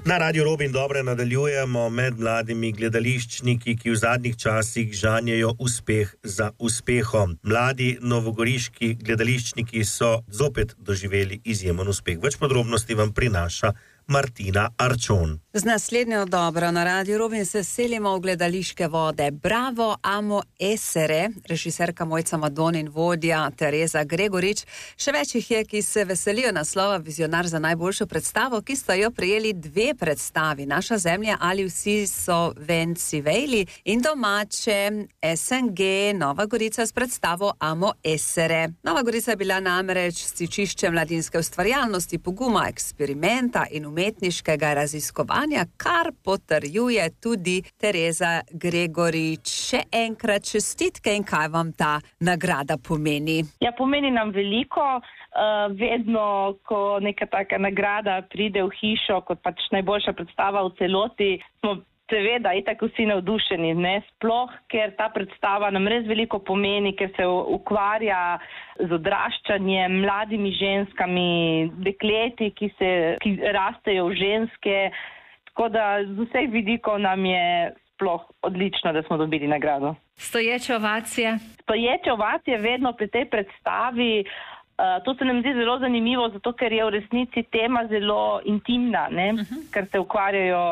Na Radiu Robin dobro nadaljujemo med mladimi gledališčniki, ki v zadnjih časih žanjejo uspeh za uspehom. Mladi novogoriški gledališčniki so zopet doživeli izjemen uspeh. Več podrobnosti vam prinaša Martina Arčon. Z naslednjo dobro na Radiu Robin se selimo v gledališke vode. Bravo, amo essere, režiserka Mojca Madon in vodja Tereza Gregorič. Še več jih je, ki se veselijo naslova Vizionar za najboljšo predstavo, ki sta jo prejeli 2 predstavi. Naša zemlja ali vsi so venci vejli in domače SNG Nova Gorica s predstavo Amo essere. Nova Gorica je bila namreč stičišče mladinske ustvarjalnosti, poguma, eksperimenta in umetniškega raziskovanja, kar potrjuje tudi Tereza Gregorič. Še enkrat čestitke in kaj vam ta nagrada pomeni? Ja, pomeni nam veliko. Vedno, ko neka taka nagrada pride v hišo, kot pač najboljša predstava v celoti, smo seveda itak vsi navdušeni, ne? Sploh, ker ta predstava nam res veliko pomeni, ker se ukvarja z odraščanjem, mladimi ženskami, dekleti, ki rastejo v ženske. Tako da z vseh vidikov nam je sploh odlično, da smo dobili nagrado. Stoječe ovacije? Stoječe ovacije vedno pri tej predstavi. To se nam zdi zelo zanimivo, zato ker je v resnici tema zelo intimna, ne? Ker se ukvarjajo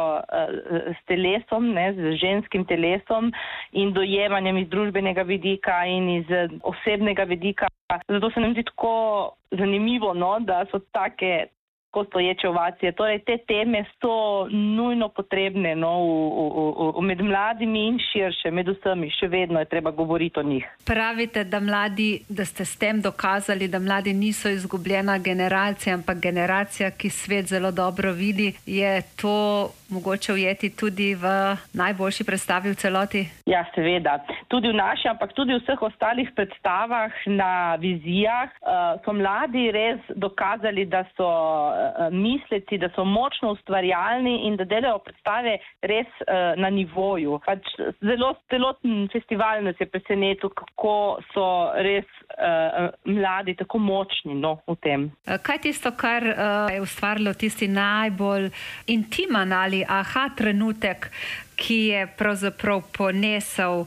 s telesom, ne? Z ženskim telesom in dojemanjem iz družbenega vidika in iz osebnega vidika. Zato se nam zdi tako zanimivo, no? Da so take stoječe ovacije. Torej, te teme so nujno potrebne, no? Med mladimi in širše, med vsemi. Še vedno je treba govoriti o njih. Pravite, da ste s tem dokazali, da mladi niso izgubljena generacija, ampak generacija, ki svet zelo dobro vidi. Je to mogoče ujeti tudi v najboljši predstavi v celoti? Ja, seveda. Tudi v naši, ampak tudi v vseh ostalih predstavah na vizijah so mladi res dokazali, da so misleci, da so močno ustvarjalni in da delajo predstave res na nivoju. Pač zelo celoten festival nas je presenetil, kako so res mladi tako močni, no, v tem. Kaj tisto, kar je ustvarilo tisti najbolj intiman ali aha trenutek, ki je pravzaprav ponesel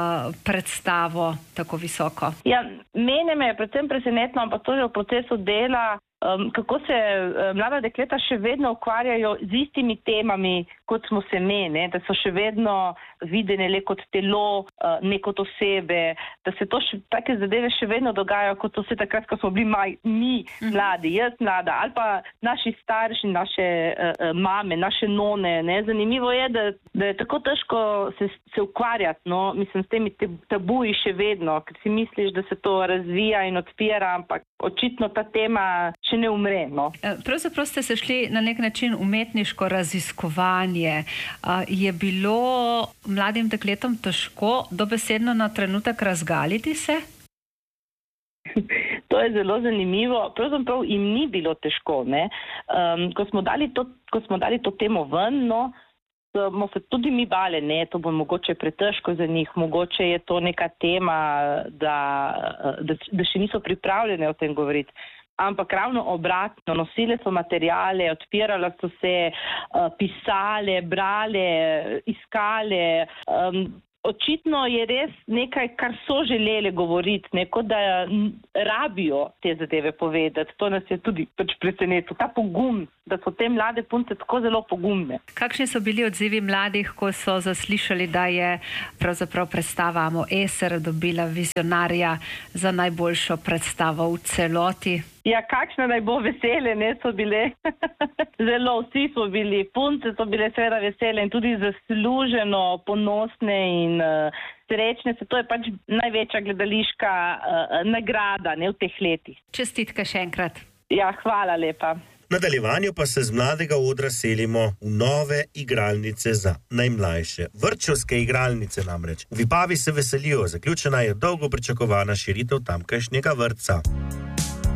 predstavo tako visoko? Ja, mene me je predvsem presenetilo, ampak to je v procesu dela, kako se mlada dekleta še vedno ukvarjajo z istimi temami, kot smo se ne, da so še vedno videne le kot telo, ne kot osebe, da se take zadeve še vedno dogajajo, kot so se takrat, ko smo bili mi mladi, jaz mlada, ali pa naši starši, naše mame, naše none. Ne. Zanimivo je, da je tako težko se ukvarjati, no, mislim, s temi tabuji še vedno, ker si misliš, da se to razvija in odpira, ampak očitno ta tema še ne umre. No. Pravzaprav ste se šli na nek način umetniško raziskovanje. Je bilo mladim dekletom težko dobesedno na trenutek razgaliti se? To je zelo zanimivo. Pravzaprav jim ni bilo težko. Ne? Ko smo dali to temo ven, no, smo se tudi mi bali, ne, to bo mogoče pretežko za njih, mogoče je to neka tema, da še niso pripravljene o tem govoriti. Ampak ravno obratno, nosile so materijale, odpirale so se, pisale, brale, iskale. Očitno je res nekaj, kar so želeli govoriti, kot da rabijo te zadeve povedati. To nas je tudi presenetilo. Ta pogum, da so te mlade punce tako zelo pogumne. Kakšni so bili odzivi mladih, ko so zaslišali, da je pravzaprav predstava Amo essere dobila vizionarja za najboljšo predstavo v celoti? Ja, kakšne naj bo vesele, ne, so bile. Zelo vsi so bili. Punce so bile seveda vesele in tudi zasluženo ponosne in srečne. To je pač največja gledališka nagrada, ne, v teh letih. Čestitke še enkrat. Ja, hvala lepa. V nadaljevanju pa se z mladega odra selimo v nove igralnice za najmlajše. Vrtčevske igralnice namreč. V Vipavi se veselijo, zaključena je dolgo pričakovana širitev tamkajšnjega vrtca.